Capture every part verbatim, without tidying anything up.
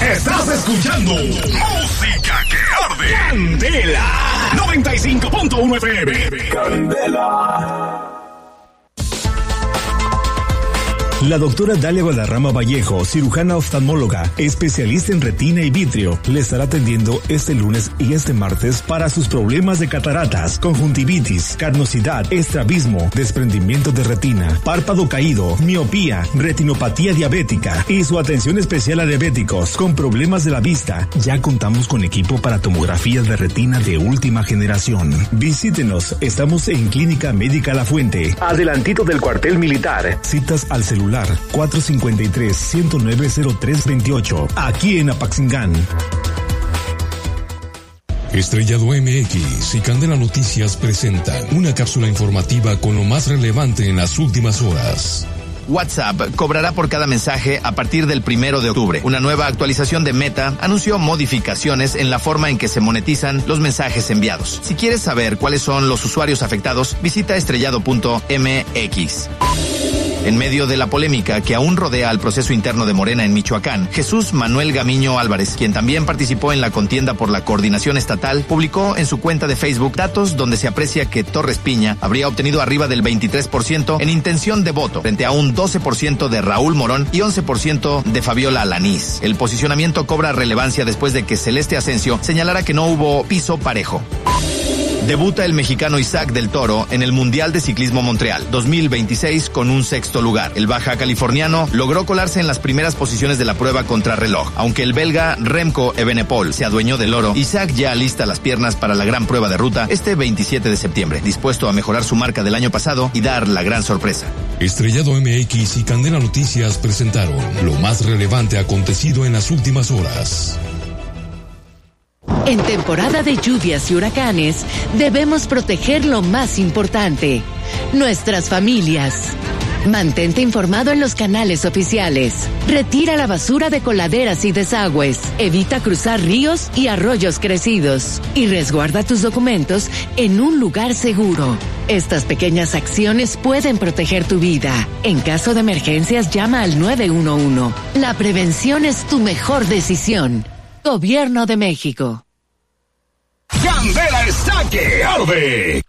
Estás escuchando música que arde. Candela noventa y cinco punto uno F M. Candela. La doctora Dalia Guadarrama Vallejo, cirujana oftalmóloga, especialista en retina y vitrio, le estará atendiendo este lunes y este martes para sus problemas de cataratas, conjuntivitis, carnosidad, estrabismo, desprendimiento de retina, párpado caído, miopía, retinopatía diabética y su atención especial a diabéticos con problemas de la vista. Ya contamos con equipo para tomografías de retina de última generación. Visítenos, estamos en Clínica Médica La Fuente, adelantito del cuartel militar. Citas al celular cuatro cinco tres, uno cero nueve, cero tres dos ocho, aquí en Apaxingán. Estrellado M X y Candela Noticias presentan una cápsula informativa con lo más relevante en las últimas horas. WhatsApp cobrará por cada mensaje a partir del primero de octubre. Una nueva actualización de Meta anunció modificaciones en la forma en que se monetizan los mensajes enviados. Si quieres saber cuáles son los usuarios afectados, visita estrellado punto m x. En medio de la polémica que aún rodea al proceso interno de Morena en Michoacán, Jesús Manuel Gamiño Álvarez, quien también participó en la contienda por la coordinación estatal, publicó en su cuenta de Facebook datos donde se aprecia que Torres Piña habría obtenido arriba del veintitrés por ciento en intención de voto, frente a un doce por ciento de Raúl Morón y once por ciento de Fabiola Alanís. El posicionamiento cobra relevancia después de que Celeste Asensio señalara que no hubo piso parejo. Debuta el mexicano Isaac del Toro en el Mundial de Ciclismo Montreal dos mil veintiséis con un sexto lugar. El baja californiano logró colarse en las primeras posiciones de la prueba contrarreloj. Aunque el belga Remco Evenepoel se adueñó del oro, Isaac ya alista las piernas para la gran prueba de ruta este veintisiete de septiembre, dispuesto a mejorar su marca del año pasado y dar la gran sorpresa. Estrellado M X y Candela Noticias presentaron lo más relevante acontecido en las últimas horas. En temporada de lluvias y huracanes, debemos proteger lo más importante, nuestras familias. Mantente informado en los canales oficiales. Retira la basura de coladeras y desagües. Evita cruzar ríos y arroyos crecidos. Y resguarda tus documentos en un lugar seguro. Estas pequeñas acciones pueden proteger tu vida. En caso de emergencias, llama al nueve uno uno. La prevención es tu mejor decisión. Gobierno de México. Candela está que arde.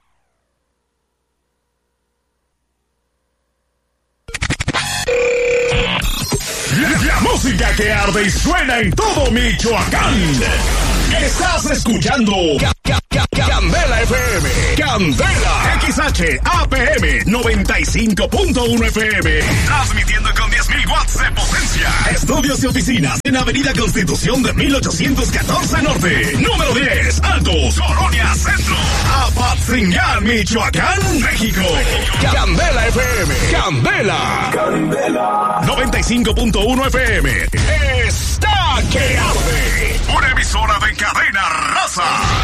La, la música que arde y suena en todo Michoacán. Estás escuchando Ca Ca Ca Candela F M. Candela X H A P M noventa y cinco punto uno F M. Transmitiendo con diez mil watts de potencia. Estudios y oficinas en Avenida Constitución de mil ochocientos catorce Norte. Número diez, Altos, Colonia Centro. Apatzingán, Michoacán, México. Candela F M. Candela. Candela. noventa y cinco punto uno F M. Está que arde. Una emisora de Cadena Raza.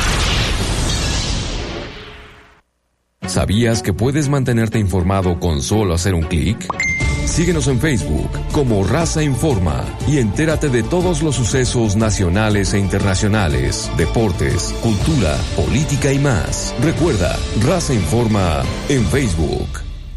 ¿Sabías que puedes mantenerte informado con solo hacer un clic? Síguenos en Facebook como Raza Informa y entérate de todos los sucesos nacionales e internacionales, deportes, cultura, política y más. Recuerda, Raza Informa en Facebook.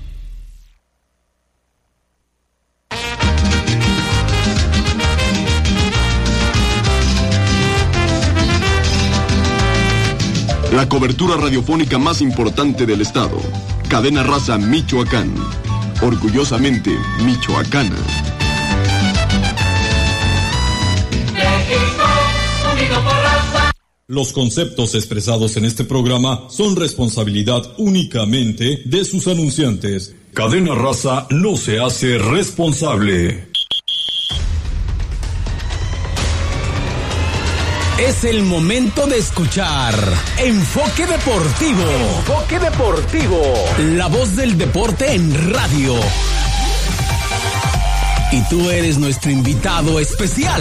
La cobertura radiofónica más importante del estado. Cadena Raza Michoacán. Orgullosamente michoacana. México, unido por raza. Los conceptos expresados en este programa son responsabilidad únicamente de sus anunciantes. Cadena Raza no se hace responsable. Es el momento de escuchar Enfoque Deportivo. Enfoque Deportivo. La voz del deporte en radio. Y tú eres nuestro invitado especial.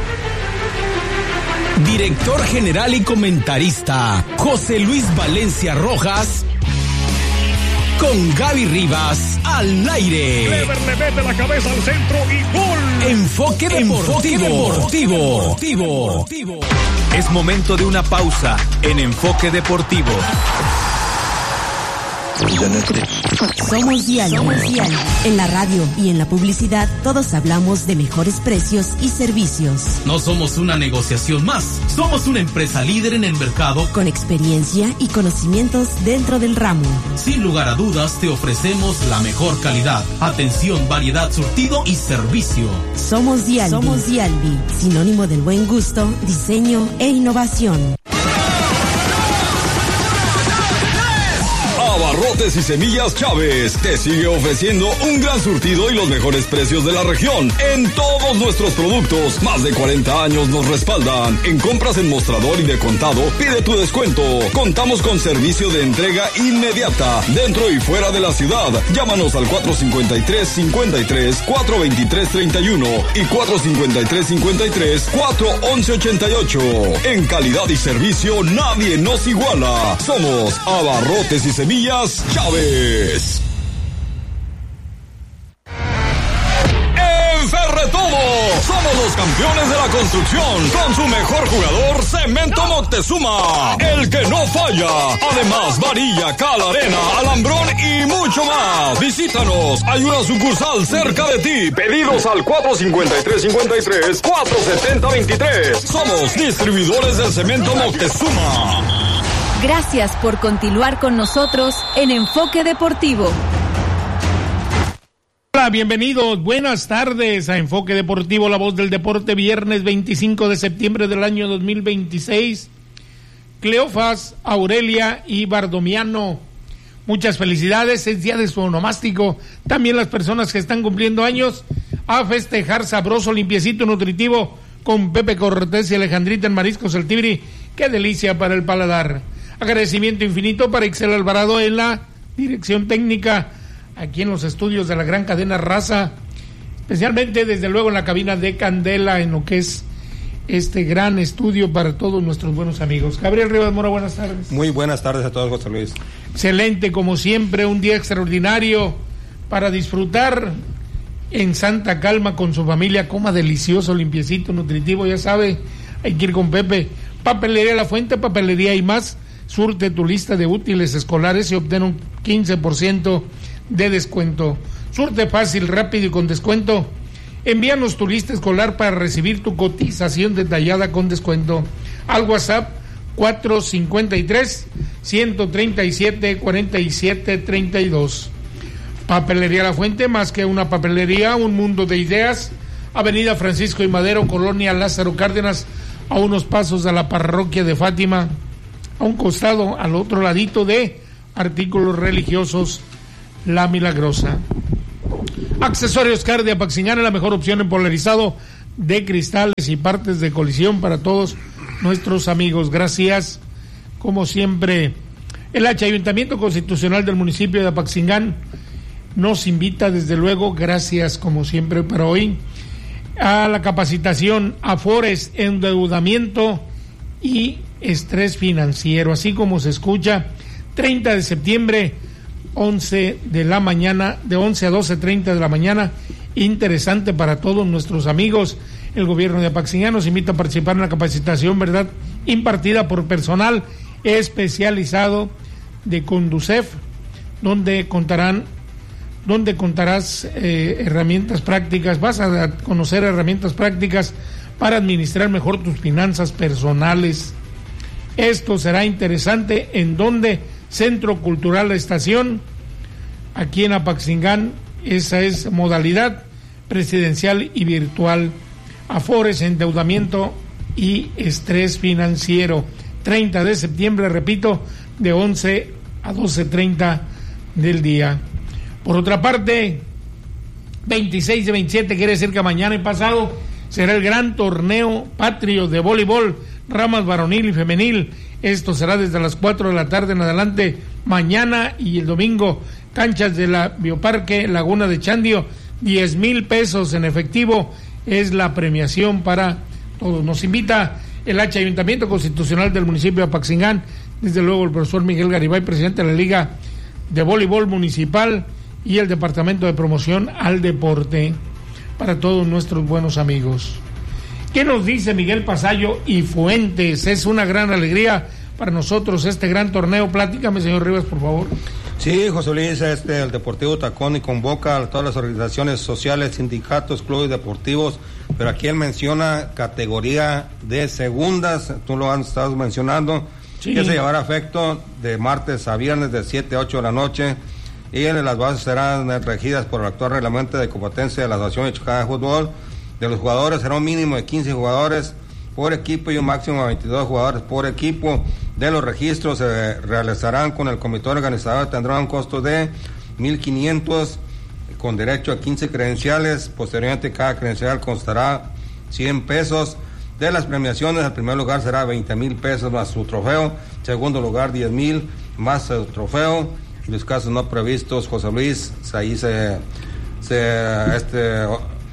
Director general y comentarista, José Luis Valencia Rojas. Con Gaby Rivas al aire. Clever le mete la cabeza al centro y gol. Enfoque Deportivo. Deportivo. Deportivo. Es momento de una pausa en Enfoque Deportivo. Somos Dial. Somos Dial. En la radio y en la publicidad todos hablamos de mejores precios y servicios. No somos una negociación más. Somos una empresa líder en el mercado con experiencia y conocimientos dentro del ramo. Sin lugar a dudas te ofrecemos la mejor calidad, atención, variedad, surtido y servicio. Somos Dialbi. Somos Dialbi, sinónimo del buen gusto, diseño e innovación. Abarrotes y Semillas Chávez te sigue ofreciendo un gran surtido y los mejores precios de la región en todos nuestros productos. Más de cuarenta años nos respaldan. En compras en mostrador y de contado, pide tu descuento. Contamos con servicio de entrega inmediata dentro y fuera de la ciudad. Llámanos al cuatro cinco tres, cinco tres, cuatro dos tres, tres uno y cuatro cinco tres, cinco tres, cuatro once ochenta y ocho. En calidad y servicio nadie nos iguala. Somos Abarrotes y Semillas Chávez. En Ferretodo somos los campeones de la construcción con su mejor jugador Cemento Moctezuma, el que no falla. Además, varilla, cal, arena, alambrón y mucho más. Visítanos, hay una sucursal cerca de ti. Pedidos al cuatro cinco tres, cinco tres, cuatro siete cero, dos tres. Somos distribuidores del Cemento Moctezuma. Gracias por continuar con nosotros en Enfoque Deportivo. Hola, bienvenidos, buenas tardes a Enfoque Deportivo, la voz del deporte, viernes veinticinco de septiembre del año dos mil veintiséis. Cleofas, Aurelia y Bardomiano, muchas felicidades, es día de su onomástico. También las personas que están cumpliendo años, a festejar sabroso, limpiecito, nutritivo, con Pepe Cortés y Alejandrita en Mariscos El Tibri, qué delicia para el paladar. Agradecimiento infinito para Ixel Alvarado en la dirección técnica, aquí en los estudios de la gran cadena Raza, especialmente desde luego en la cabina de Candela, en lo que es este gran estudio para todos nuestros buenos amigos. Gabriel Rivas Mora, buenas tardes. Muy buenas tardes a todos, José Luis. Excelente, como siempre, un día extraordinario para disfrutar en santa calma con su familia. Coma delicioso, limpiecito, nutritivo, ya sabe, hay que ir con Pepe. Papelería La Fuente, papelería y más. Surte tu lista de útiles escolares y obtén un quince por ciento de descuento. Surte fácil, rápido y con descuento. Envíanos tu lista escolar para recibir tu cotización detallada con descuento al WhatsApp cuatro cinco tres, uno tres siete, cuatro siete tres dos. Papelería La Fuente, más que una papelería, un mundo de ideas. Avenida Francisco y Madero, Colonia Lázaro Cárdenas, a unos pasos de la parroquia de Fátima, a un costado, al otro ladito de Artículos Religiosos La Milagrosa. Accesorios Car de Apaxingán, la mejor opción en polarizado de cristales y partes de colisión para todos nuestros amigos. Gracias, como siempre. El Ayuntamiento Constitucional del municipio de Apaxingán nos invita, desde luego, gracias como siempre para hoy, a la capacitación Afores, endeudamiento y estrés financiero, así como se escucha, treinta de septiembre, once de la mañana, de once a doce treinta de la mañana, interesante para todos nuestros amigos. El gobierno de Apaxingán nos invita a participar en la capacitación, ¿verdad?, impartida por personal especializado de Conducef, donde contarán donde contarás eh, herramientas prácticas, vas a conocer herramientas prácticas para administrar mejor tus finanzas personales. Esto será interesante en donde Centro Cultural La Estación, aquí en Apaxingán. Esa es modalidad presidencial y virtual. Afores, endeudamiento y estrés financiero, treinta de septiembre, repito, de once a doce treinta del día. Por otra parte, veintiséis de veintisiete, quiere decir que mañana y pasado será el gran torneo patrio de voleibol, ramas varonil y femenil. Esto será desde las cuatro de la tarde en adelante, mañana y el domingo. Canchas de la Bioparque Laguna de Chandio, diez mil pesos en efectivo es la premiación para todos. Nos invita el Ayuntamiento Constitucional del municipio de Apaxingán, desde luego el profesor Miguel Garibay, presidente de la Liga de Voleibol Municipal, y el Departamento de Promoción al Deporte, para todos nuestros buenos amigos. ¿Qué nos dice Miguel Pasallo y Fuentes? Es una gran alegría para nosotros este gran torneo. Platícame, señor Rivas, por favor. Sí, José Luis, este, el Deportivo Tacón y convoca a todas las organizaciones sociales, sindicatos, clubes deportivos, pero aquí él menciona categoría de segundas, tú lo has estado mencionando, sí, que se llevará a efecto de martes a viernes de siete a ocho de la noche, y en las bases serán regidas por el actual reglamento de competencia de la Asociación Michoacana de Fútbol. De los jugadores será un mínimo de quince jugadores por equipo y un máximo de veintidós jugadores por equipo. De los registros se realizarán con el comité organizador, tendrán un costo de mil quinientos con derecho a quince credenciales. Posteriormente cada credencial costará cien pesos. De las premiaciones, el primer lugar será veinte mil pesos más su trofeo, segundo lugar diez mil más su trofeo, y los casos no previstos, José Luis, ahí se, se este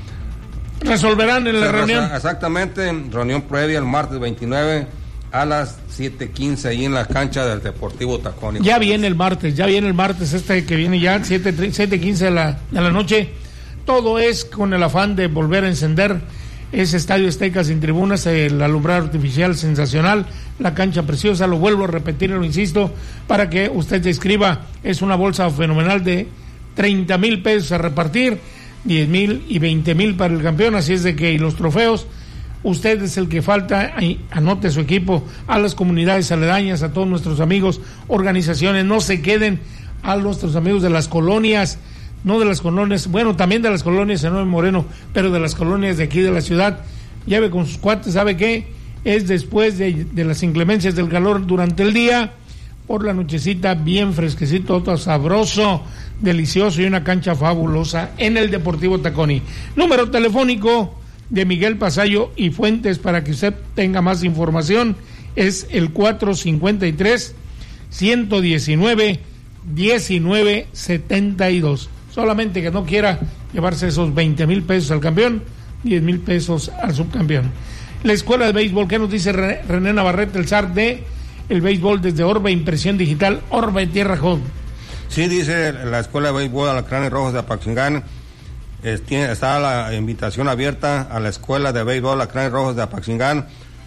resolverán en la se reunión. Resol- exactamente, reunión previa el martes veintinueve a las siete quince ahí en la cancha del Deportivo Tacón. Ya viene el martes, ya viene el martes este que viene ya, siete quince de la, de la noche. Todo es con el afán de volver a encender ese Estadio Azteca sin tribunas, el alumbrado artificial sensacional, la cancha preciosa, lo vuelvo a repetir, lo insisto, para que usted se inscriba. Es una bolsa fenomenal de treinta mil pesos a repartir, diez mil y veinte mil para el campeón, así es de que, y los trofeos, usted es el que falta, anote su equipo, a las comunidades aledañas, a todos nuestros amigos, organizaciones, no se queden, a nuestros amigos de las colonias, no de las colonias, bueno, también de las colonias en Nuevo Moreno, pero de las colonias de aquí de la ciudad. Lleve con sus cuates, ¿sabe qué? Es después de, de las inclemencias del calor durante el día, por la nochecita bien fresquecito, todo sabroso, delicioso, y una cancha fabulosa en el Deportivo Taconi. Número telefónico de Miguel Pasayo y Fuentes para que usted tenga más información es el cuatro cincuenta y tres, ciento diecinueve, diecinueve setenta y dos. Solamente que no quiera llevarse esos veinte mil pesos al campeón, diez mil pesos al subcampeón. La escuela de béisbol, ¿qué nos dice René Navarrete, el zar de el béisbol desde Orbe, impresión digital, Orbe Tierra Joven? Sí, dice la escuela de béisbol Alacranes Rojos de Apaxingán, es, tiene, está la invitación abierta a la escuela de béisbol Alacranes Rojos de Apaxingán,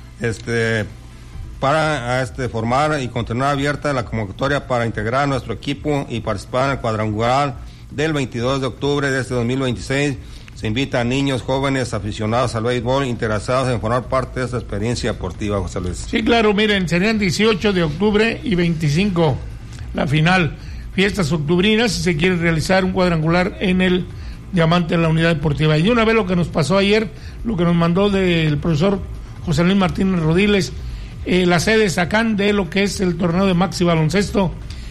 este, para este, formar y continuar abierta la convocatoria para integrar nuestro equipo y participar en el cuadrangular del veintidós de octubre de este dos mil veintiséis. Se invita a niños, jóvenes, aficionados al béisbol, interesados en formar parte de esta experiencia deportiva, José Luis. Sí, claro, miren, serían dieciocho de octubre y veinticinco la final. Fiestas octubrinas, si se quiere realizar un cuadrangular en el Diamante de la Unidad Deportiva. Y de una vez lo que nos pasó ayer, lo que nos mandó del profesor José Luis Martínez Rodiles, eh, la sede Zacán de lo que es el torneo de Maxi Baloncesto,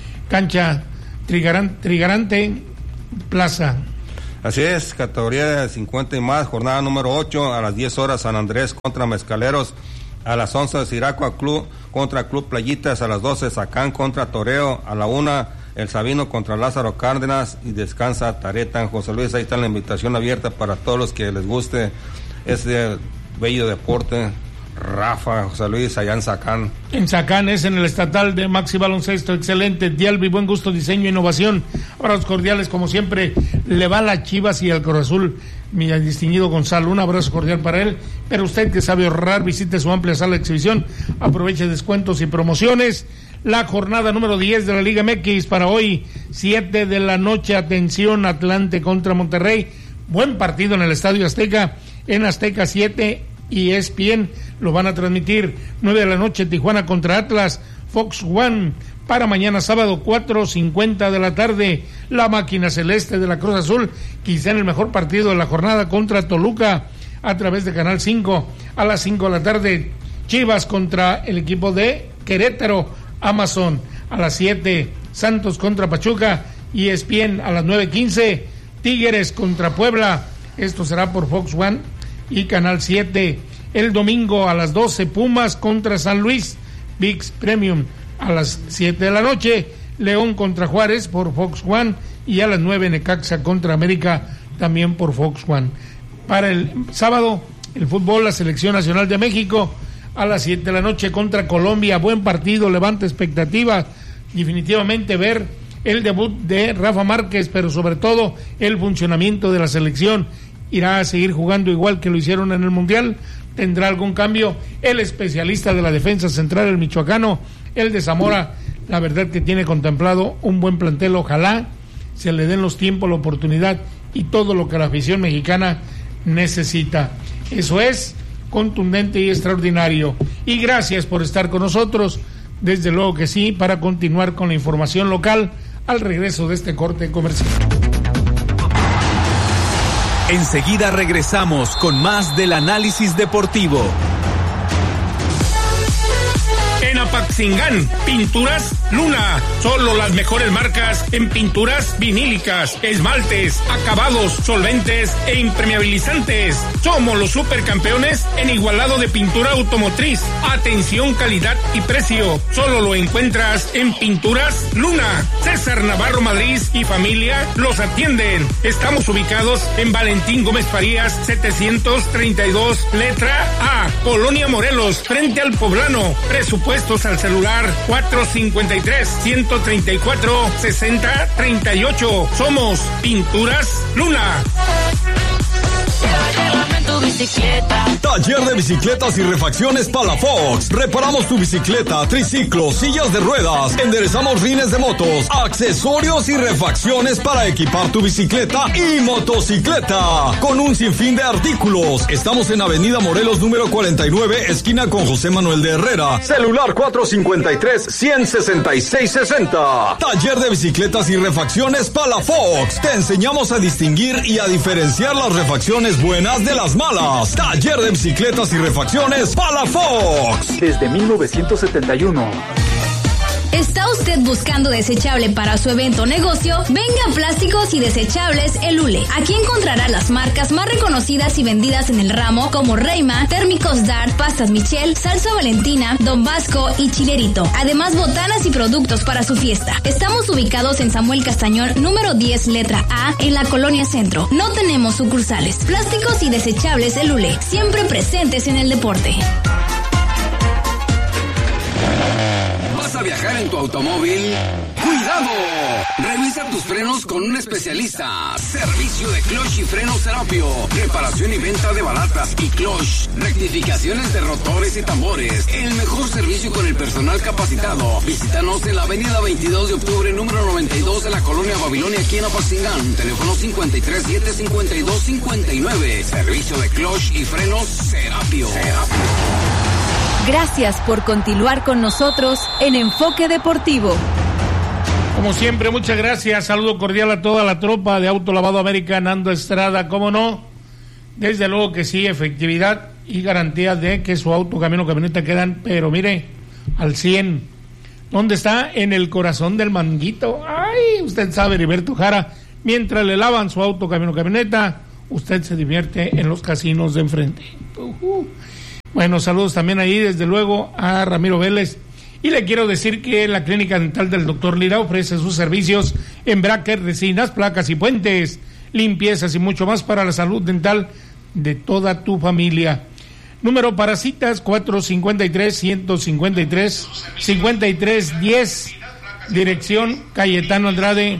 cancha Trigaran, Trigarante Plaza. Así es, categoría de cincuenta y más, jornada número ocho, a las diez horas San Andrés contra Mezcaleros, a las once de Siracua Club contra Club Playitas, a las doce Zacán contra Toreo, a la una El Sabino contra Lázaro Cárdenas y descansa Tareta en José Luis. Ahí está la invitación abierta para todos los que les guste este bello deporte. Rafa, José Luis, allá en Zacán. En Zacán es en el estatal de Maxi Baloncesto, excelente, Dialbi, buen gusto, diseño, innovación, abrazos cordiales, como siempre, le va a las Chivas y al Cruz Azul, mi distinguido Gonzalo, un abrazo cordial para él, pero usted que sabe ahorrar, visite su amplia sala de exhibición, aproveche descuentos y promociones. La jornada número diez de la Liga M X para hoy, siete de la noche, atención, Atlante contra Monterrey, buen partido en el Estadio Azteca, en Azteca siete, y E S P N lo van a transmitir. Nueve de la noche Tijuana contra Atlas, Fox One. Para mañana sábado cuatro cincuenta de la tarde, la máquina celeste de la Cruz Azul, quizá en el mejor partido de la jornada contra Toluca, a través de Canal cinco. A las cinco de la tarde, Chivas contra el equipo de Querétaro, Amazon. A las siete, Santos contra Pachuca, E S P N. A las nueve quince, Tigres contra Puebla, esto será por Fox One y Canal siete. El domingo a las doce, Pumas contra San Luis, V I X Premium. A las siete de la noche, León contra Juárez por Fox One, y a las nueve, Necaxa contra América, también por Fox One. Para el sábado, el fútbol, la Selección Nacional de México, a las siete de la noche contra Colombia, buen partido, levanta expectativa, definitivamente ver el debut de Rafa Márquez, pero sobre todo el funcionamiento de la selección. Irá a seguir jugando igual que lo hicieron en el Mundial, tendrá algún cambio el especialista de la defensa central, el michoacano, el de Zamora. La verdad que tiene contemplado un buen plantel, ojalá se le den los tiempos, la oportunidad y todo lo que la afición mexicana necesita. Eso es contundente y extraordinario. Y gracias por estar con nosotros, desde luego que sí, para continuar con la información local al regreso de este corte comercial. Enseguida regresamos con más del análisis deportivo. En Apaxingán, Pinturas Luna. Solo las mejores marcas en pinturas vinílicas, esmaltes, acabados, solventes e impermeabilizantes. Somos los supercampeones en igualado de pintura automotriz. Atención, calidad y precio. Solo lo encuentras en Pinturas Luna. César Navarro Madrid y familia los atienden. Estamos ubicados en Valentín Gómez Farías, setecientos treinta y dos, letra A, Colonia Morelos, frente al Poblano. Presupuestos al celular cuatro cinco tres, uno tres cuatro, seis cero tres ocho. Somos Pinturas Luna. Taller de bicicletas y refacciones Palafox. Reparamos tu bicicleta, triciclo, sillas de ruedas, enderezamos rines de motos, accesorios y refacciones para equipar tu bicicleta y motocicleta. Con un sinfín de artículos. Estamos en Avenida Morelos número cuarenta y nueve, esquina con José Manuel de Herrera. Celular cuatro cinco tres, uno cero seis seis seis cero. Taller de bicicletas y refacciones Palafox. Te enseñamos a distinguir y a diferenciar las refacciones buenas de las malas. Taller de bicicletas y refacciones Palafox. Desde mil novecientos setenta y uno. ¿Está usted buscando desechable para su evento o negocio? Venga a Plásticos y Desechables El Ule. Aquí encontrará las marcas más reconocidas y vendidas en el ramo como Reima, Térmicos Dart, Pastas Michel, Salsa Valentina, Don Vasco y Chilerito. Además, botanas y productos para su fiesta. Estamos ubicados en Samuel Castañón, número diez, letra A, en la Colonia Centro. No tenemos sucursales. Plásticos y Desechables El Ule. Siempre presentes en el deporte. ¿Vas a viajar en tu automóvil? ¡Cuidado! Revisa tus frenos con un especialista. Servicio de clutch y frenos Serapio. Reparación y venta de baratas y clutch. Rectificaciones de rotores y tambores. El mejor servicio con el personal capacitado. Visítanos en la avenida veintidós de octubre, número noventa y dos de la Colonia Babilonia, aquí en Apaxingán. Teléfono cincuenta y tres, siete cincuenta y dos, cincuenta y nueve. Servicio de clutch y frenos Serapio. Serapio. Gracias por continuar con nosotros en Enfoque Deportivo. Como siempre, muchas gracias. Saludo cordial a toda la tropa de Autolavado América, Nando Estrada, cómo no. Desde luego que sí, efectividad y garantía de que su auto, camión o camioneta quedan, pero mire, al cien. ¿Dónde está? En el corazón del Manguito. Ay, usted sabe, Heriberto Jara. Mientras le lavan su auto, camión o camioneta, usted se divierte en los casinos de enfrente. Uh-huh. Bueno, saludos también ahí, desde luego, a Ramiro Vélez. Y le quiero decir que la clínica dental del doctor Lira ofrece sus servicios en brackets, resinas, placas y puentes, limpiezas y mucho más para la salud dental de toda tu familia. Número para citas cuatro cinco tres, uno cinco tres, cinco tres uno cero. Dirección Cayetano Andrade,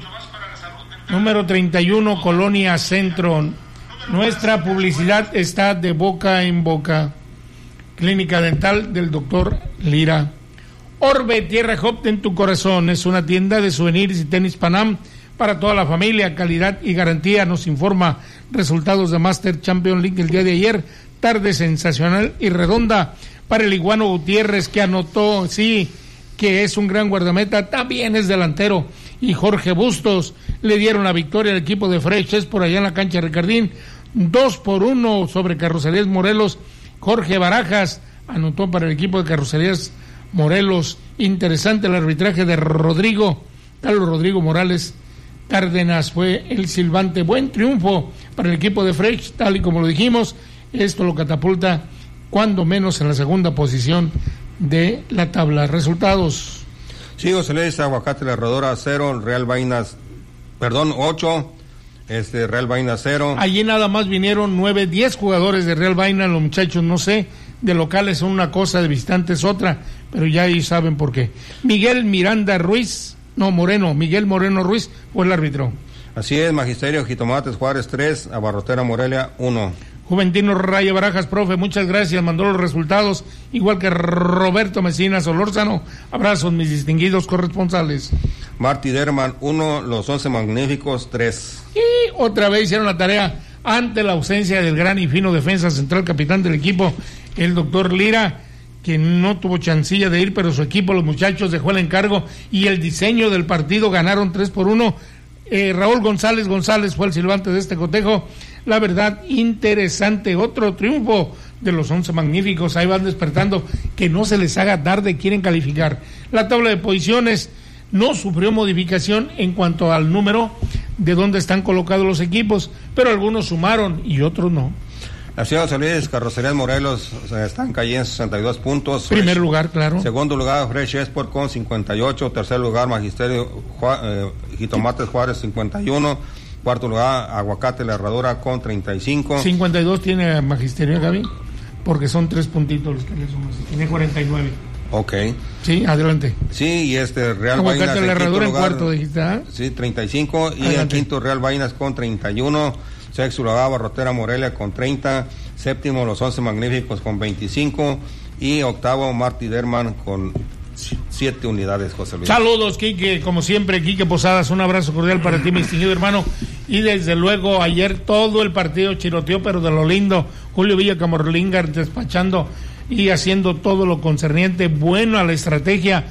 número treinta y uno, Colonia Centro. Nuestra publicidad está de boca en boca. Clínica dental del doctor Lira. Orbe Tierra Hop en tu corazón. Es una tienda de souvenirs y tenis Panam para toda la familia. Calidad y garantía. Nos informa resultados de Master Champions League el día de ayer. Tarde sensacional y redonda para el Iguano Gutiérrez, que anotó, sí, que es un gran guardameta. También es delantero. Y Jorge Bustos le dieron la victoria al equipo de Freches por allá en la cancha Ricardín. Dos por uno sobre Carrocerías Morelos. Jorge Barajas anotó para el equipo de Carrocerías Morelos. Interesante el arbitraje de Rodrigo, Carlos Rodrigo Morales Cárdenas fue el silbante. Buen triunfo para el equipo de Fresh, tal y como lo dijimos. Esto lo catapulta cuando menos en la segunda posición de la tabla. Resultados. Sí, José Luis, Aguacate La Rodora cero, Real Vainas, perdón, ocho. Este, Real Vaina cero. Allí nada más vinieron nueve, diez jugadores de Real Vaina. Los muchachos, no sé, de locales son una cosa, de visitantes otra, pero ya ahí saben por qué. Miguel Miranda Ruiz, no, Moreno, Miguel Moreno Ruiz fue el árbitro. Así es, Magisterio Jitomates Juárez tres, Abarrotera Morelia uno. Juventino Raya Barajas, profe, muchas gracias, mandó los resultados, igual que Roberto Mesina Solórzano. Abrazos, mis distinguidos corresponsales. Marty Derman, uno, los once magníficos, tres. Y otra vez hicieron la tarea ante la ausencia del gran y fino defensa central, capitán del equipo, el doctor Lira, que no tuvo chancilla de ir, pero su equipo, los muchachos, dejó el encargo y el diseño del partido, ganaron tres por uno. Eh, Raúl González González fue el silbante de este cotejo. La verdad, interesante, otro triunfo de los once magníficos, ahí van despertando, que no se les haga tarde, quieren calificar. La tabla de posiciones no sufrió modificación en cuanto al número de dónde están colocados los equipos, pero algunos sumaron y otros no. La ciudad de José Luis, Carrocerías Morelos, están cayendo en sesenta y dos puntos. Primer Fresh, lugar, claro. Segundo lugar, Fresh Sport con cincuenta y ocho. Tercer lugar, Magisterio Ju- eh, Jitomates Juárez, cincuenta y uno. Cuarto lugar, Aguacate La Herradura con treinta y cinco. cincuenta y dos tiene Magisterio, Gaby, porque son tres puntitos los que le suman. Tiene cuarenta y nueve. Ok. Sí, adelante. Sí, y este Real Aguacate Vainas La Herradura en lugar, cuarto, dijiste, ¿ah? Sí, treinta y cinco. Adelante. Y en quinto, Real Vainas con treinta y uno. Sexto lugar, Barrotera Morelia con treinta. Séptimo, Los Once Magníficos con veinticinco. Y octavo, Marty Derman con siete unidades, José Luis. Saludos, Quique, como siempre, Quique Posadas, un abrazo cordial para ti, mi distinguido hermano. Y desde luego, ayer todo el partido chiroteó, pero de lo lindo. Julio Villa Camorlingar despachando y haciendo todo lo concerniente, bueno a la estrategia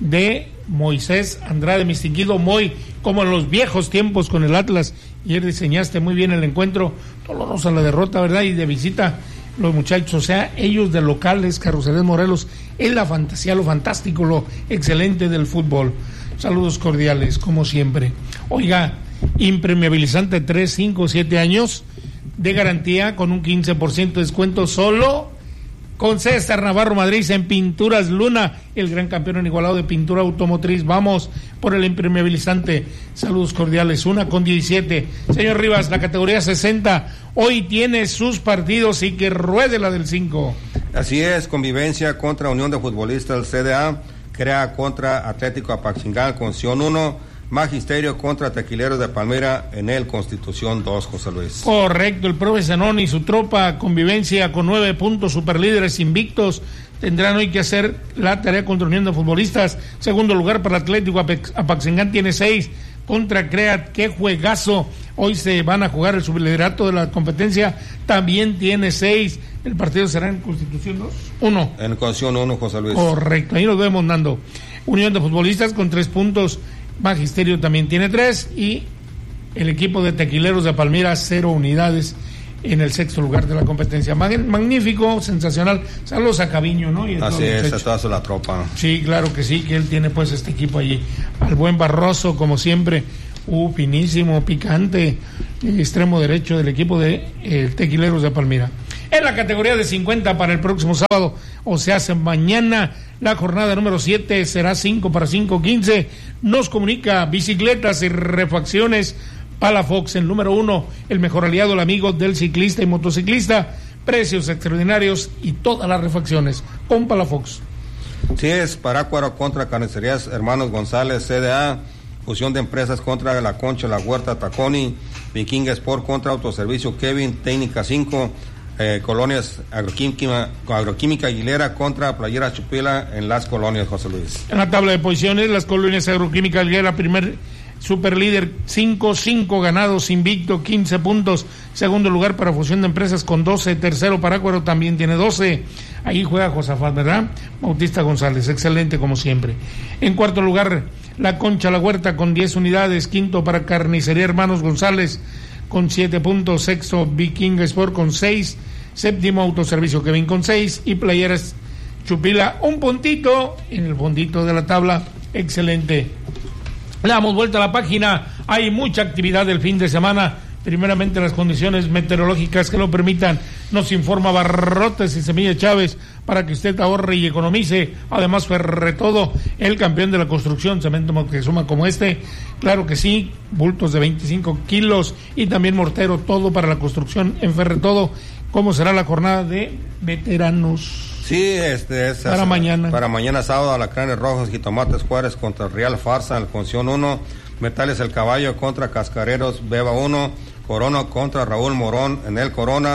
de Moisés Andrade, mi distinguido Moy, como en los viejos tiempos con el Atlas. Ayer diseñaste muy bien el encuentro, dolorosa la derrota, ¿verdad? Y de visita los muchachos, o sea, ellos de locales, Carrocerías Morelos, es la fantasía, lo fantástico, lo excelente del fútbol. Saludos cordiales, como siempre. Oiga, impermeabilizante tres, cinco, siete años de garantía con un quince por ciento de descuento solo con César Navarro Madrid en Pinturas Luna, el gran campeón igualado de pintura automotriz. Vamos por el impermeabilizante. Saludos cordiales. Una con diecisiete. Señor Rivas, la categoría sesenta hoy tiene sus partidos y que ruede la del cinco. Así es, Convivencia contra Unión de Futbolistas del C D A, Crea contra Atlético Apaxingán con Sion uno, Magisterio contra Tequileros de Palmira en el Constitución dos, José Luis. Correcto, el profe Zanón y su tropa Convivencia con nueve puntos, superlíderes invictos, tendrán hoy que hacer la tarea contra Unión de Futbolistas. Segundo lugar para Atlético Apaxingán tiene seis, contra Crea, qué juegazo. Hoy se van a jugar el subliderato de la competencia, también tiene seis. El partido será en Constitución dos, uno. En Constitución uno, José Luis. Correcto, ahí nos vemos, Nando. Unión de Futbolistas con tres puntos, Magisterio también tiene tres y el equipo de Tequileros de Palmira cero unidades en el sexto lugar de la competencia. Magnífico, sensacional. Saludos a Caviño, ¿no? Y así es, a toda la tropa. Sí, claro que sí, que él tiene pues este equipo allí. Al buen Barroso, como siempre, uh, finísimo, picante, extremo derecho del equipo de eh, Tequileros de Palmira. En la categoría de cincuenta para el próximo sábado, o se hace mañana, la jornada número siete será cinco para cinco quince. Nos comunica Bicicletas y Refacciones Palafox, el número uno, el mejor aliado, el amigo del ciclista y motociclista. Precios extraordinarios y todas las refacciones con Palafox. Sí, es Parácuaro contra Carnicerías Hermanos González, C D A, fusión de empresas contra La Concha, La Huerta, Taconi, Viking Sport contra Autoservicio Kevin, Técnica cinco, Eh, colonias agroquímica, agroquímica Aguilera contra Playera Chupila en las colonias, José Luis. En la tabla de posiciones, las colonias agroquímica Aguilera, primer superlíder, cinco, cinco ganados, invicto, quince puntos. Segundo lugar para fusión de empresas con doce. Tercero, Parácuaro también tiene doce. Ahí juega Josafat, ¿verdad? Bautista González, excelente como siempre. En cuarto lugar, La Concha, La Huerta con diez unidades. Quinto para Carnicería Hermanos González con siete puntos. Sexto, Viking Sport con seis. Séptimo, Autoservicio Kevin con seis. Y Playeras Chupila, un puntito en el fondito de la tabla. Excelente. Le damos vuelta a la página. Hay mucha actividad del fin de semana. Primeramente, las condiciones meteorológicas que lo permitan. Nos informa Barrotes y Semilla Chávez para que usted ahorre y economice. Además, Ferretodo, el campeón de la construcción, cemento Moctezuma como este. Claro que sí, bultos de veinticinco kilos y también mortero, todo para la construcción en Ferretodo. ¿Cómo será la jornada de veteranos? Sí, este es para es, mañana. Para mañana sábado, Alacranes Rojos, Jitomates Juárez contra Real Farsa en el Conción uno, Metales El Caballo contra Cascareros Beba uno, Corona contra Raúl Morón en el Corona,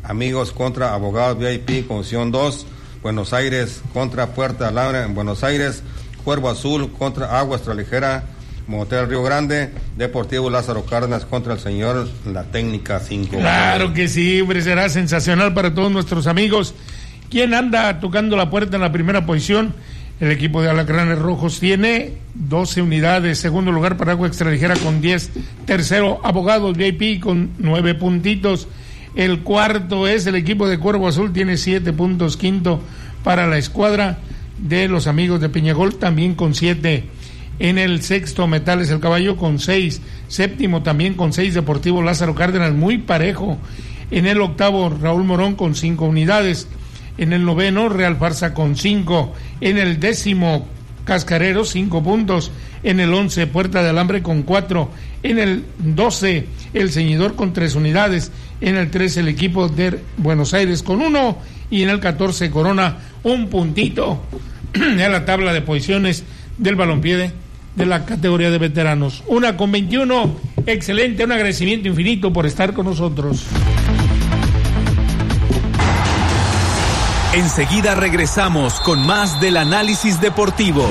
Amigos contra Abogados V I P con opción dos, Buenos Aires contra Puerta Alambre en Buenos Aires, Cuervo Azul contra Agua Extraligera, Motel Río Grande, Deportivo Lázaro Cárdenas contra el señor La Técnica cinco. Claro que sí, hombre, será sensacional para todos nuestros amigos. ¿Quién anda tocando la puerta en la primera posición? El equipo de Alacranes Rojos tiene doce unidades. Segundo lugar para Agua Extraligera con diez. Tercero, Abogados V I P con nueve puntitos. El cuarto es el equipo de Cuervo Azul, tiene siete puntos. Quinto para la escuadra de los amigos de Peñagol, también con siete. En el sexto, Metales El Caballo con seis. Séptimo también con seis, Deportivo Lázaro Cárdenas, muy parejo. En el octavo, Raúl Morón con cinco unidades. En el noveno, Real Farsa con cinco. En el décimo, Cascarero, cinco puntos. En el once, Puerta de Alambre con cuatro. En el doce, El Ceñidor con tres unidades. En el trece, el equipo de Buenos Aires con uno. Y en el catorce, Corona, un puntito en la tabla de posiciones del balompié de, de la categoría de veteranos. Una con veintiuno, excelente, un agradecimiento infinito por estar con nosotros. Enseguida regresamos con más del análisis deportivo.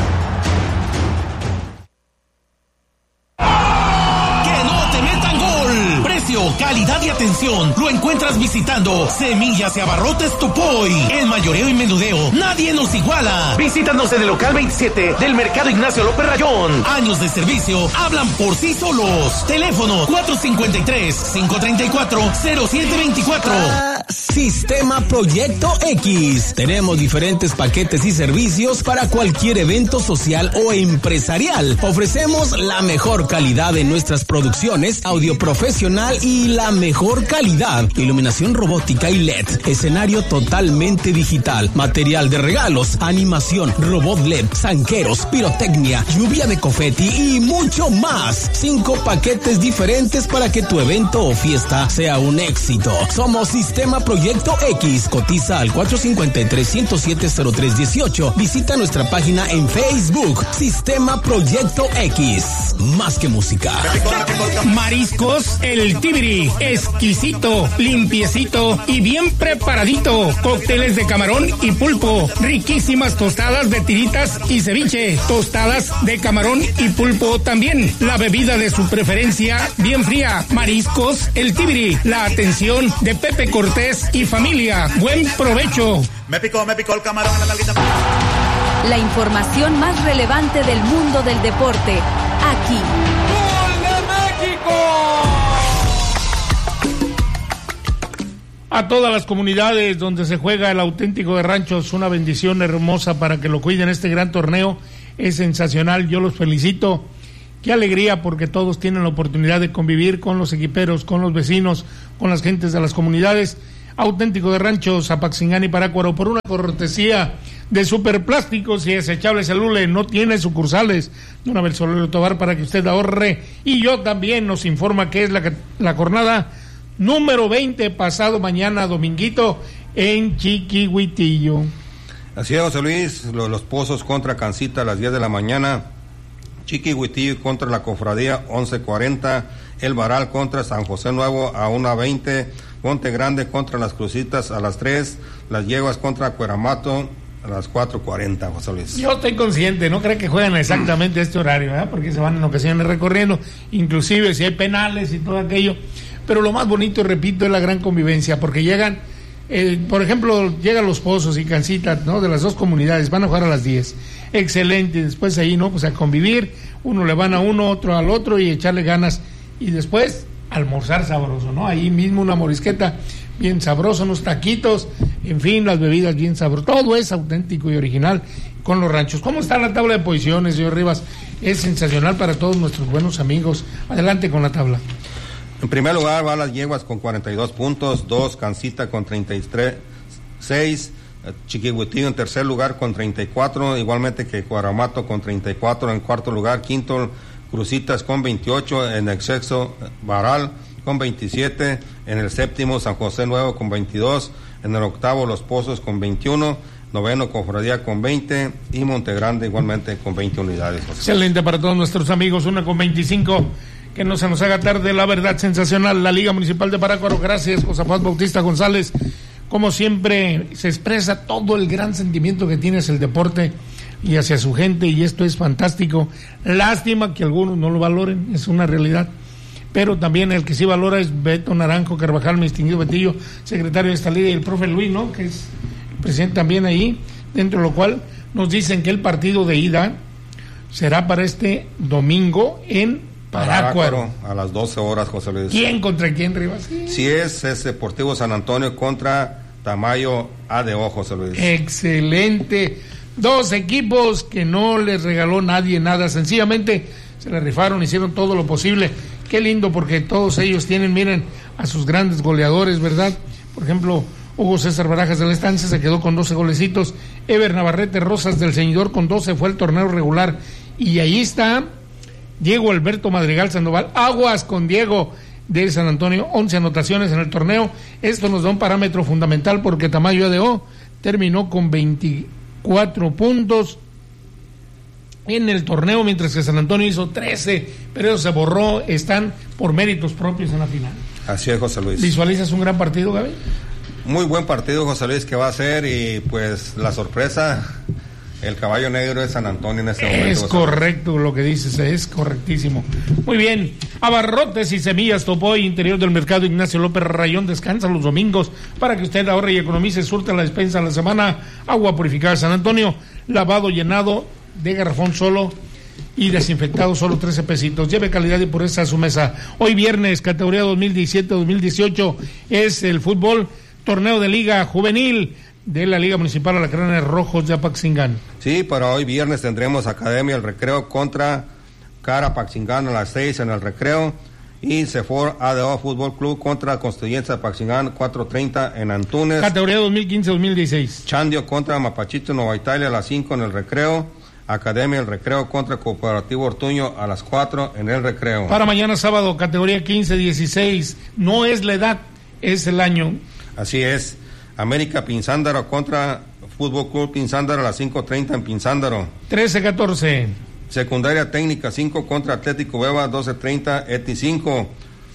Calidad y atención lo encuentras visitando Semillas y Abarrotes Tupoy. El mayoreo y menudeo, nadie nos iguala. Visítanos en el local veintisiete del Mercado Ignacio López Rayón. Años de servicio hablan por sí solos. Teléfono cuatro cinco tres, cinco tres cuatro, cero siete dos cuatro. Sistema Proyecto X. Tenemos diferentes paquetes y servicios para cualquier evento social o empresarial. Ofrecemos la mejor calidad en nuestras producciones, audio profesional y la mejor calidad, iluminación robótica y L E D, escenario totalmente digital, material de regalos, animación, robot L E D, zanqueros, pirotecnia, lluvia de confeti y mucho más. Cinco paquetes diferentes para que tu evento o fiesta sea un éxito. Somos Sistema Proyecto X. Cotiza al cuatro cinco tres, uno cero siete, cero tres uno ocho. Visita nuestra página en Facebook, Sistema Proyecto X. Más que música. Mariscos El Tibiri, exquisito, limpiecito y bien preparadito. Cócteles de camarón y pulpo, riquísimas tostadas de tiritas y ceviche, tostadas de camarón y pulpo también. La bebida de su preferencia, bien fría. Mariscos El Tibiri, la atención de Pepe Cortés y familia. Buen provecho. Me picó, me picó el camarón en la nalguita. La información más relevante del mundo del deporte, aquí. ¡Gol de México! A todas las comunidades donde se juega el auténtico de Ranchos, una bendición hermosa para que lo cuiden. Este gran torneo es sensacional, yo los felicito. Qué alegría, porque todos tienen la oportunidad de convivir con los equiperos, con los vecinos, con las gentes de las comunidades. Auténtico de Ranchos, Apaxingán y Parácuaro, por una cortesía de Superplásticos y Desechables El Ule. No tiene sucursales. De una vez Solero Tobar, para que usted ahorre. Y yo también nos informa que es la, la jornada número veinte, pasado mañana dominguito en Chiquihuitillo. Así es, José Luis, los, los Pozos contra Cancita a las diez de la mañana, Chiquihuitillo contra la Cofradía once cuarenta, El Varal contra San José Nuevo a una veinte, Monte Grande contra las Crucitas a las tres, Las Yeguas contra Cueramato a las cuatro cuarenta, José Luis. Yo estoy consciente, no creo que juegan exactamente este horario, ¿verdad? Porque se van en ocasiones recorriendo, inclusive si hay penales y todo aquello, pero lo más bonito, repito, es la gran convivencia, porque llegan, eh, por ejemplo, llegan los Pozos y Cancita, ¿no? De las dos comunidades, van a jugar a las diez, excelente, después ahí, ¿no? Pues a convivir, uno le van a uno, otro al otro y echarle ganas, y después almorzar sabroso, ¿no? Ahí mismo una morisqueta bien sabrosa, unos taquitos, en fin, las bebidas bien sabrosas, todo es auténtico y original con los Ranchos. ¿Cómo está la tabla de posiciones, señor Rivas? Es sensacional para todos nuestros buenos amigos. Adelante con la tabla. En primer lugar va Las Yeguas con cuarenta y dos puntos, dos Cancita con treinta y tres, seis Chiquihuitillo en tercer lugar con treinta y cuatro, igualmente que Cuaramato con treinta y cuatro, en cuarto lugar Quinto Crucitas con veintiocho, en el sexto Varal con veintisiete, en el séptimo San José Nuevo con veintidós, en el octavo Los Pozos con veintiuno, noveno Cofradía con veinte y Montegrande igualmente con veinte unidades. Excelente para todos nuestros amigos, una con veinticinco. que no se nos haga tarde, la verdad sensacional, la Liga Municipal de Parácuaro, gracias Josafat Bautista González, como siempre se expresa todo el gran sentimiento que tiene hacia el deporte y hacia su gente, y esto es fantástico, lástima que algunos no lo valoren, es una realidad, pero también el que sí valora es Beto Naranjo Carvajal, mi distinguido Betillo, secretario de esta liga, y el profe Luis, ¿no?, que es el presidente también ahí, dentro de lo cual nos dicen que el partido de ida será para este domingo en Parácuaro. A las doce horas, José Luis. ¿Quién contra quién, Rivas? Sí, sí es, es Deportivo San Antonio contra Tamayo A D O, José Luis. Excelente. Dos equipos que no les regaló nadie nada, sencillamente se le rifaron, hicieron todo lo posible. Qué lindo, porque todos ellos tienen, miren, a sus grandes goleadores, ¿verdad? Por ejemplo, Hugo César Barajas de la Estancia se quedó con doce golecitos, Ever Navarrete Rosas del Ceñidor con doce, fue el torneo regular, y ahí está Diego Alberto Madrigal Sandoval, aguas con Diego de San Antonio, once anotaciones en el torneo. Esto nos da un parámetro fundamental, porque Tamayo A D O terminó con veinticuatro puntos en el torneo, mientras que San Antonio hizo trece, pero eso se borró, están por méritos propios en la final. Así es, José Luis. ¿Visualizas un gran partido, Gaby? Muy buen partido, José Luis, que va a ser, y pues la sorpresa, el caballo negro de San Antonio en este momento. Es correcto lo que dices, es correctísimo. Muy bien, Abarrotes y Semillas Topoy, interior del mercado Ignacio López Rayón, descansa los domingos para que usted ahorre y economice, surta la despensa a la semana, agua purificada San Antonio, lavado llenado de garrafón solo y desinfectado solo trece pesitos. Lleve calidad y pureza a su mesa. Hoy viernes, categoría dos mil diecisiete dos mil dieciocho, es el fútbol, torneo de liga juvenil de la Liga Municipal Alacranes Rojos de Apaxingán. Sí, para hoy viernes tendremos Academia El Recreo contra Cara Apaxingán a las seis en el Recreo, y Cefor A D O Fútbol Club contra Constituyentes Apaxingán cuatro treinta en Antunes. Categoría dos mil quince dos mil dieciséis. Chandio contra Mapachito Nueva Italia a las cinco en el Recreo. Academia El Recreo contra Cooperativo Ortuño a las cuatro en el Recreo. Para mañana sábado, categoría quince dieciséis, no es la edad, es el año. Así es. América Pinzándaro contra Fútbol Club Pinzándaro a las cinco treinta en Pinzándaro. trece catorce. Secundaria Técnica cinco contra Atlético Beba doce treinta E T I cinco.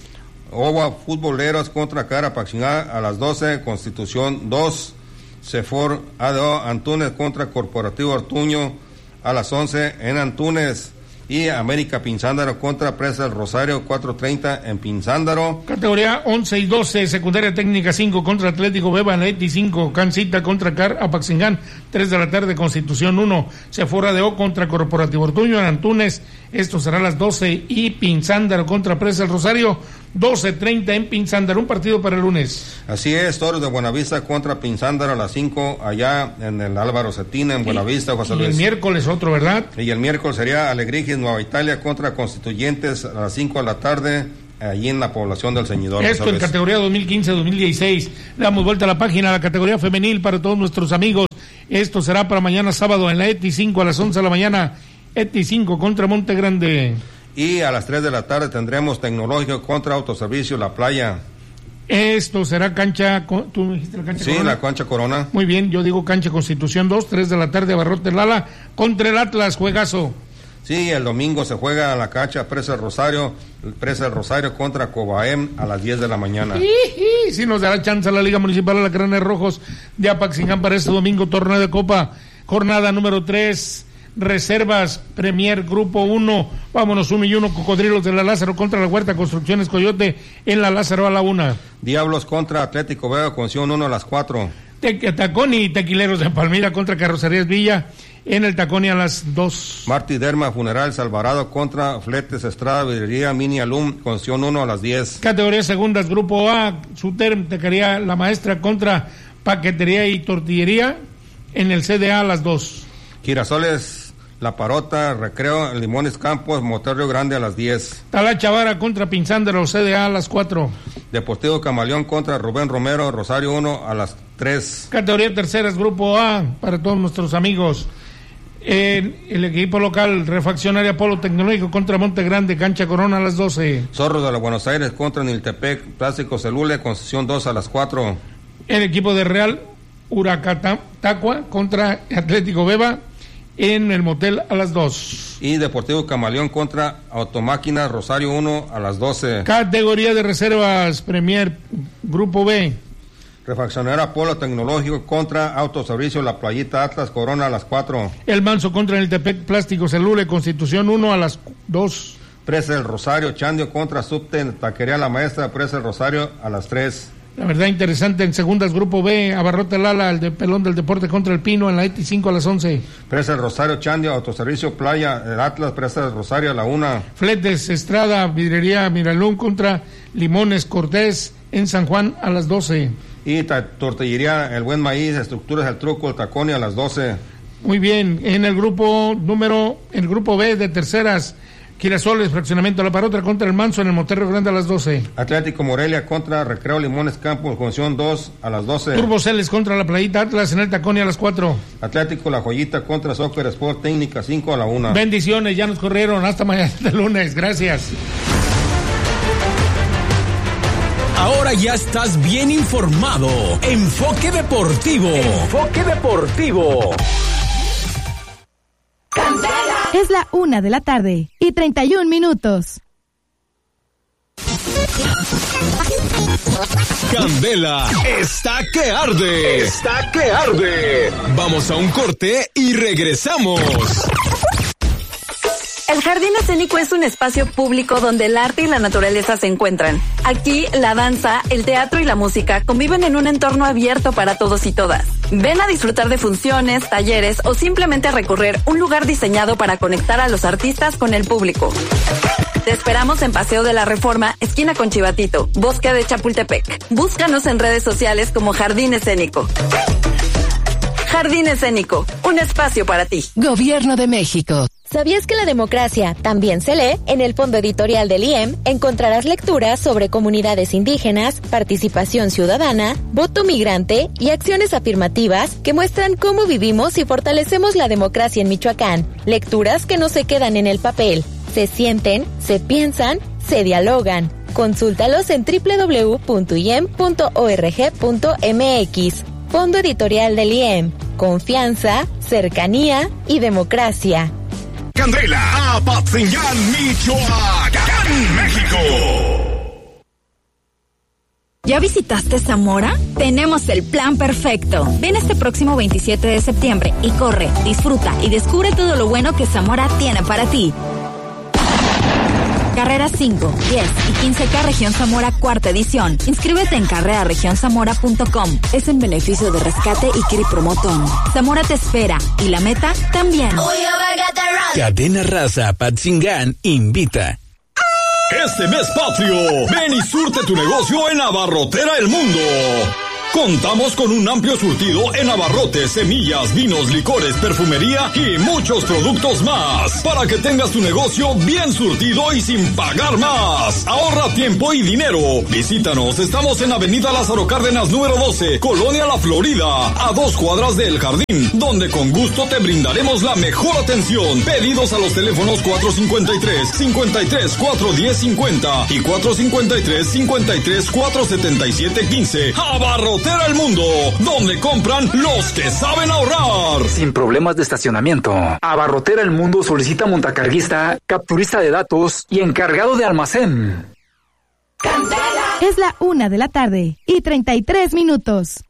Owa Futboleros contra Cara Paxingán a las doce, Constitución dos. Cefor A D O Antunes contra Corporativo Ortuño a las once en Antunes. Y América Pinzándaro contra Presa del Rosario cuatro treinta en Pinzándaro. Categoría once y doce, Secundaria Técnica cinco contra Atlético Beba en E T I cinco, Cancita contra Car Apaxingán, tres de la tarde, Constitución uno, Sephora de O contra Corporativo Ortuño en Antunes, esto será a las doce, y Pinzándaro contra Presa del Rosario, doce treinta en Pinzándaro, un partido para el lunes. Así es, Toros de Buenavista contra Pinzándaro a las cinco, allá en el Álvaro Cetina, en Buenavista, José Luis. Y el miércoles otro, ¿verdad? Y el miércoles sería Alegrigis Nueva Italia contra Constituyentes a las cinco de la tarde, allí en la población del Ceñidor. Esto en categoría dos mil quince dos mil dieciséis. Le damos vuelta a la página, a la categoría femenil para todos nuestros amigos. Esto será para mañana sábado en la E T I cinco a las once de la mañana. E T I cinco contra Monte Grande. Y a las tres de la tarde tendremos Tecnológico contra Autoservicio La Playa. Esto será cancha, ¿tú me dijiste la cancha sí, Corona? Sí, la cancha Corona. Muy bien, yo digo cancha Constitución dos, tres de la tarde, Abarrote Lala contra el Atlas, juegazo. Sí, el domingo se juega a la cancha Presa del Rosario, Presa del Rosario contra Cobaem a las diez de la mañana. Sí, sí, nos dará chance a la Liga Municipal Alacranes Rojos de Apaxingán para este domingo, torneo de Copa, jornada número tres. Reservas, Premier Grupo uno, vámonos uno y uno, Cocodrilos de la Lázaro contra la Huerta Construcciones Coyote en la Lázaro a la una. Diablos contra Atlético Vega, Conción uno a las cuatro. Te Tacón y Tequileros de Palmira contra Carrocerías Villa en el Tacón y a las dos. Martí Derma Funeral Alvarado contra Fletes Estrada Vidrería Mini Alum, Conción uno a las diez. Categorías segundas, Grupo A, Suterm, Tequería La Maestra contra Paquetería y Tortillería en el C D A a las dos. Girasoles La Parota, Recreo, Limones Campos, Monterrey Grande a las diez. Talacha Vara contra Pinzándaro, C D A a las cuatro. Deportivo Camaleón contra Rubén Romero, Rosario uno a las tres. Categoría terceras, Grupo A, para todos nuestros amigos. El, el equipo local, Refaccionaria Polo Tecnológico contra Monte Grande, Cancha Corona a las doce. Zorros de la Buenos Aires contra Niltepec, Plástico Celule, Concesión dos a las cuatro. El equipo de Real Huracatacua contra Atlético Beba en el motel a las dos. Y Deportivo Camaleón contra Automáquinas Rosario uno a las doce. Categoría de reservas Premier Grupo B. Refaccionera Polo Tecnológico contra Autoservicio La Playita Atlas Corona a las cuatro. El Manso contra el Tepec Plásticos El Lule Constitución uno a las dos. Presa del Rosario Chandio contra Subte Taquería La Maestra Presa del Rosario a las tres. La verdad interesante en segundas Grupo B, Abarrote Lala, el de Pelón del Deporte contra el Pino en la E T I cinco a las once. Presa del Rosario Chandio, Autoservicio Playa, el Atlas, Presa del Rosario a la una. Fletes Estrada, Vidrería Miralón contra Limones Cortés en San Juan a las doce. Y ta- Tortillería El Buen Maíz, Estructuras El Truco, el Taconi a las doce. Muy bien, en el grupo número, el grupo B de terceras, Girasoles, Fraccionamiento La Parrotra contra el Manso en el Monterrey Grande a las doce. Atlético Morelia contra Recreo Limones Campos, Concepción dos a las doce. Turbo Celes contra la Playita Atlas en el Taconi a las cuatro. Atlético La Joyita contra Soccer Sport Técnica cinco a la una. Bendiciones, ya nos corrieron, hasta mañana de lunes, gracias. Ahora ya estás bien informado. Enfoque Deportivo. Enfoque Deportivo. Es la una de la tarde y treinta y un minutos. Candela está que arde. Está que arde. Vamos a un corte y regresamos. El Jardín Escénico es un espacio público donde el arte y la naturaleza se encuentran. Aquí, la danza, el teatro y la música conviven en un entorno abierto para todos y todas. Ven a disfrutar de funciones, talleres o simplemente a recorrer un lugar diseñado para conectar a los artistas con el público. Te esperamos en Paseo de la Reforma, esquina con Chivatito, Bosque de Chapultepec. Búscanos en redes sociales como Jardín Escénico. Jardín Escénico, un espacio para ti. Gobierno de México. ¿Sabías que la democracia también se lee? En el fondo editorial del I E M encontrarás lecturas sobre comunidades indígenas, participación ciudadana, voto migrante y acciones afirmativas que muestran cómo vivimos y fortalecemos la democracia en Michoacán. Lecturas que no se quedan en el papel, se sienten, se piensan, se dialogan. Consúltalos en doble u doble u doble u punto i e m punto org punto m x. Fondo editorial del I E M. Confianza, cercanía y democracia. Candela, Apatzingán, Michoacán, México. ¿Ya visitaste Zamora? Tenemos el plan perfecto. Ven este próximo veintisiete de septiembre y corre, disfruta y descubre todo lo bueno que Zamora tiene para ti. Carreras cinco, diez y quince K Región Zamora cuarta edición. Inscríbete en carrera región zamora punto com. Es en beneficio de Rescate y Kiri Promotón. Zamora te espera y la meta también. Cadena Raza Apatzingán invita. Este mes patrio, ven y surte tu negocio en Abarrotera El Mundo. Contamos con un amplio surtido en abarrotes, semillas, vinos, licores, perfumería y muchos productos más. Para que tengas tu negocio bien surtido y sin pagar más. Ahorra tiempo y dinero. Visítanos, estamos en Avenida Lázaro Cárdenas número doce, Colonia La Florida, a dos cuadras del Jardín, donde con gusto te brindaremos la mejor atención. Pedidos a los teléfonos cuatro cinco tres, cinco tres, cuatro uno cero cinco cero y cuatro cinco tres, cinco tres, cuatro siete siete uno cinco. Abarrotera El Mundo, donde compran los que saben ahorrar. Sin problemas de estacionamiento. Abarrotera El Mundo solicita montacarguista, capturista de datos y encargado de almacén. Es la una de la tarde y treinta y tres minutos.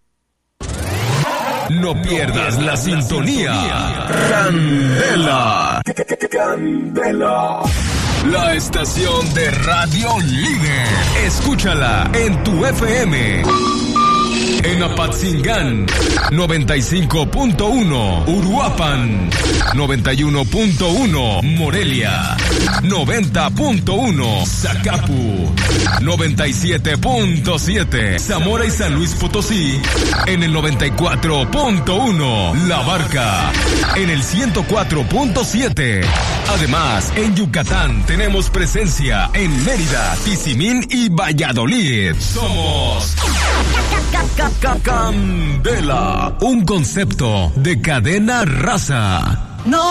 No pierdas la sintonía. Candela. Candela. La estación de radio líder. Escúchala en tu F M. En Apatzingán, noventa y cinco punto uno, Uruapan, noventa y uno punto uno, Morelia, noventa punto uno, Zacapu, noventa y siete punto siete, Zamora y San Luis Potosí, en el noventa y cuatro punto uno, La Barca, en el ciento cuatro punto siete. Además, en Yucatán tenemos presencia en Mérida, Tizimín y Valladolid. Somos Candela, un concepto de Cadena Raza. No